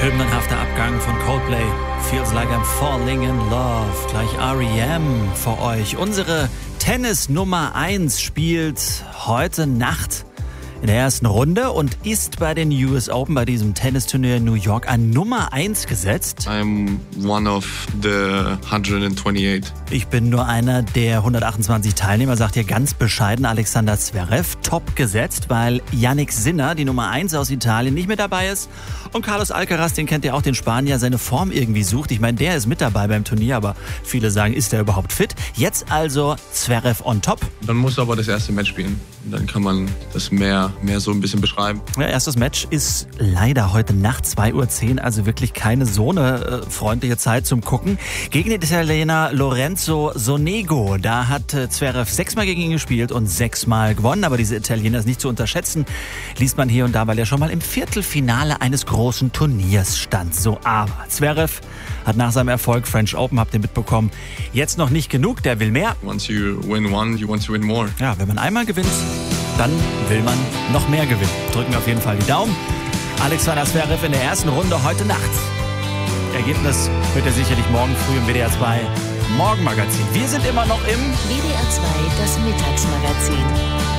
Hymnenhafter Abgang von Coldplay. Feels like I'm falling in love. Gleich R.E.M. für euch. Unsere Tennis Nummer 1 spielt heute Nacht in der ersten Runde und ist bei den US Open, bei diesem Tennisturnier in New York, an Nummer 1 gesetzt. I'm one of the 128. Ich bin nur einer der 128 Teilnehmer, sagt hier ganz bescheiden Alexander Zverev. Top gesetzt, weil Jannik Sinner, die Nummer 1 aus Italien, nicht mit dabei ist. Und Carlos Alcaraz, den kennt ihr auch, den Spanier, seine Form irgendwie sucht. Ich meine, der ist mit dabei beim Turnier, aber viele sagen, ist der überhaupt fit? Jetzt also Zverev on top. Dann muss er aber das erste Match spielen. Dann kann man das mehr so ein bisschen beschreiben. Ja, erstes Match ist leider heute Nacht 2:10 Uhr, also wirklich keine so eine freundliche Zeit zum Gucken. Gegen den Italiener Lorenzo Sonego. Da hat Zverev 6-mal gegen ihn gespielt und 6-mal gewonnen. Aber diese Italiener ist nicht zu unterschätzen, liest man hier und da, weil er schon mal im Viertelfinale eines großen Turniers stand. So, aber Zverev hat nach seinem Erfolg French Open, habt ihr mitbekommen, jetzt noch nicht genug, der will mehr. Once you win one, you want to win more. Ja, wenn man einmal gewinnt, dann will man noch mehr gewinnen. Drücken wir auf jeden Fall die Daumen. Alexander Zverev in der ersten Runde heute Nacht. Ergebnis hört ihr sicherlich morgen früh im WDR 2 Morgenmagazin. Wir sind immer noch im WDR 2, das Mittagsmagazin.